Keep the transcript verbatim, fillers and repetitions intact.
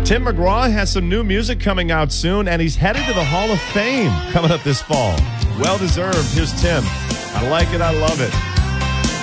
Tim McGraw has some new music coming out soon, and he's headed to the Hall of Fame coming up this fall. Well deserved. Here's Tim. I like it. I love it.